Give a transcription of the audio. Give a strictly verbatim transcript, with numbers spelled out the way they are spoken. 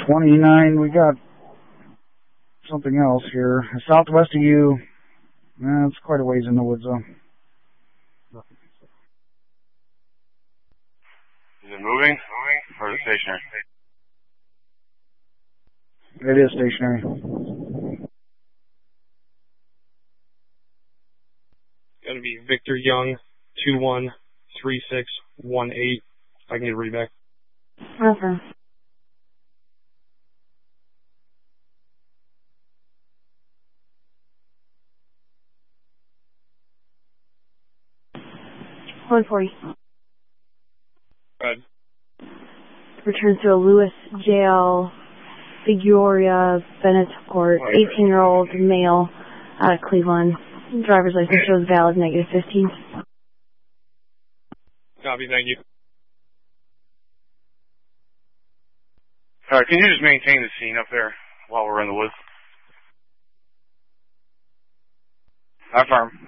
twenty-nine, we got something else here. Southwest of you. Eh, it's quite a ways in the woods, though. Is it moving? Moving? Or is it stationary? It is stationary. Gotta be Victor Young, two one three six one eight. I can get a read back. Okay. one forty. Go ahead. Returns to a Lewis J L Figueroa Bennett Court, eighteen-year-old male out of Cleveland. Driver's license shows valid, negative fifteen. Copy, thank you. Alright, can you just maintain the scene up there while we're in the woods? Affirm.